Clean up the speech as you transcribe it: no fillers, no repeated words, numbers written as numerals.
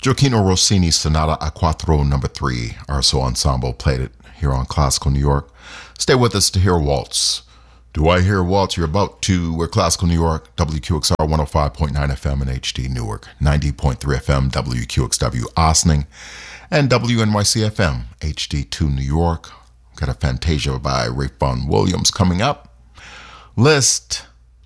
Gioacchino Rossini's Sonata a Quattro No. 3, Arso Ensemble, played it here on Classical New York. Stay with us to hear Waltz. Do I hear Waltz? You're about to. We're Classical New York, WQXR 105.9 FM in HD Newark, 90.3 FM, WQXW Ossining, and WNYC FM, HD2 New York. Got a Fantasia by Rafe Vaughan Williams coming up. Liszt,